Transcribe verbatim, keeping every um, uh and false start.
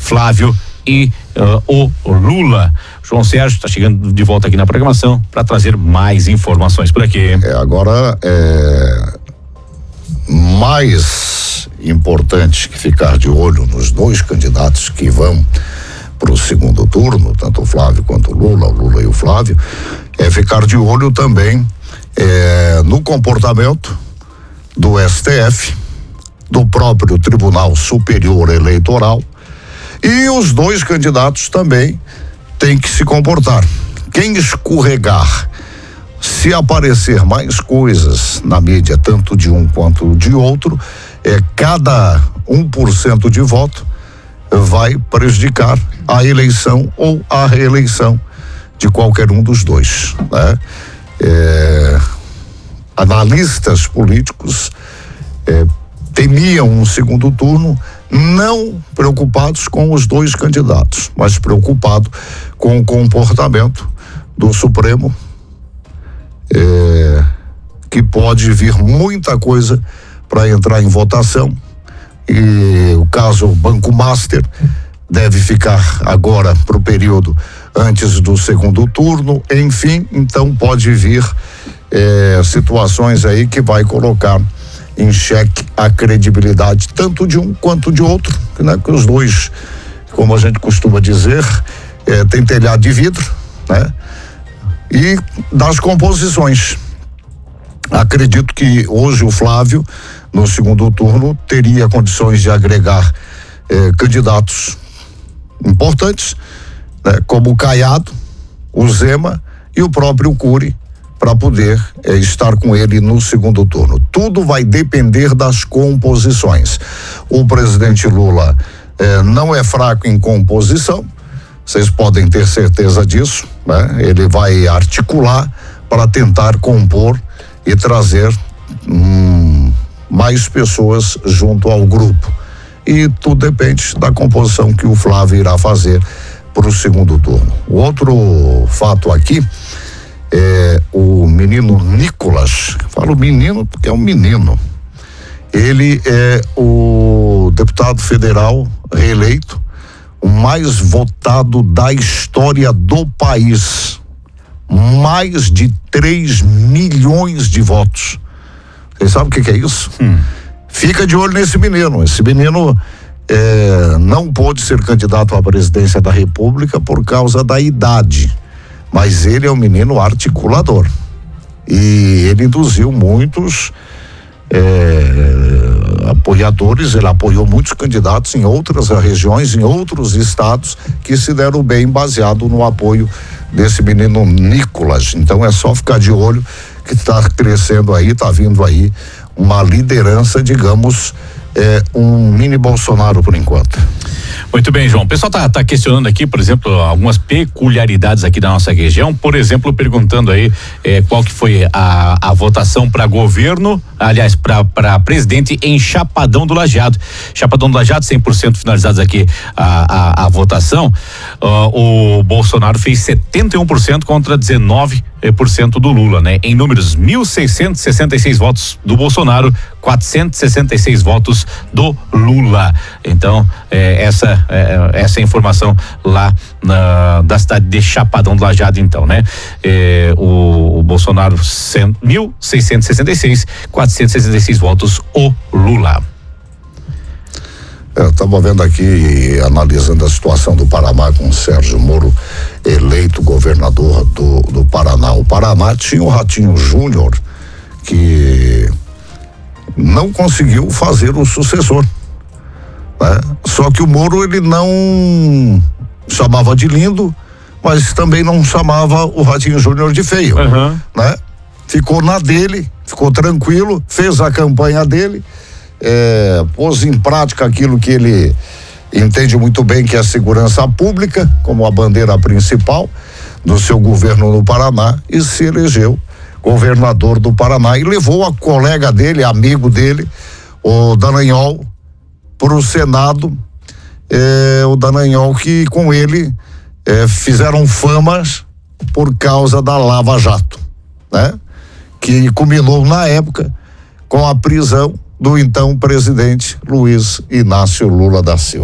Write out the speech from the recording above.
Flávio e uh, o Lula. João Sérgio está chegando de volta aqui na programação para trazer mais informações por aqui. É, agora é mais importante que ficar de olho nos dois candidatos que vão para o segundo turno, tanto o Flávio quanto o Lula, o Lula e o Flávio, é ficar de olho também é, no comportamento do S T F, do próprio Tribunal Superior Eleitoral, e os dois candidatos também têm que se comportar. Quem escorregar, se aparecer mais coisas na mídia, tanto de um quanto de outro, é cada um por cento de voto vai prejudicar a eleição ou a reeleição de qualquer um dos dois, né? É, analistas políticos é, temiam um segundo turno, não preocupados com os dois candidatos, mas preocupados com o comportamento do Supremo, é, que pode vir muita coisa para entrar em votação, e o caso Banco Master deve ficar agora para o período antes do segundo turno, enfim, então pode vir é, situações aí que vai colocar em xeque a credibilidade tanto de um quanto de outro, né? Que os dois, como a gente costuma dizer, é, tem telhado de vidro, né? E das composições, acredito que hoje o Flávio, no segundo turno, teria condições de agregar eh, candidatos importantes, né, como o Caiado, o Zema e o próprio Cury, para poder eh, estar com ele no segundo turno. Tudo vai depender das composições. O presidente Lula eh, não é fraco em composição, vocês podem ter certeza disso, né? Ele vai articular para tentar compor e trazer hum, mais pessoas junto ao grupo. E tudo depende da composição que o Flávio irá fazer para o segundo turno. O outro fato aqui é o menino Nicolas. Falo menino porque é um menino. Ele é o deputado federal reeleito, o mais votado da história do país. Mais de três milhões de votos. Vocês sabem o que, que é isso? Hum. Fica de olho nesse menino. Esse menino é, não pôde ser candidato à presidência da República por causa da idade, mas ele é um menino articulador e ele induziu muitos é, apoiadores, ele apoiou muitos candidatos em outras regiões, em outros estados, que se deram bem baseado no apoio desse menino Nicolas. Então é só ficar de olho que está crescendo aí, está vindo aí uma liderança, digamos, é, um mini Bolsonaro por enquanto. Muito bem, João. O pessoal tá, tá questionando aqui, por exemplo, algumas peculiaridades aqui da nossa região, por exemplo, perguntando aí eh, qual que foi a, a votação para governo, aliás, para presidente em Chapadão do Lajeado. Chapadão do Lajeado, cem por cento finalizados aqui a, a, a votação. Uh, o Bolsonaro fez setenta e um por cento contra dezenove por cento do Lula, né? Em números, mil seiscentos e sessenta e seis votos do Bolsonaro, quatrocentos e sessenta e seis votos do Lula. Então, eh, essa eh, essa informação lá na, da cidade de Chapadão do Lajeado, então, né? Eh, o, o Bolsonaro cem, mil seiscentos e sessenta e seis, quatrocentos e sessenta e seis votos o Lula. Eu estava vendo aqui, analisando a situação do Paraná com o Sérgio Moro, eleito governador do, do Paraná. O Paraná tinha o Ratinho Júnior, que não conseguiu fazer o sucessor, né? Só que o Moro, ele não chamava de lindo, mas também não chamava o Ratinho Júnior de feio, uhum. né? Ficou na dele, ficou tranquilo, fez a campanha dele, É, pôs em prática aquilo que ele entende muito bem, que é a segurança pública, como a bandeira principal do seu governo no Paraná, e se elegeu governador do Paraná e levou a colega dele, amigo dele, o Dallagnol, para o Senado. É, o Dallagnol, que com ele é, fizeram famas por causa da Lava Jato, né? Que culminou na época com a prisão do então presidente Luiz Inácio Lula da Silva.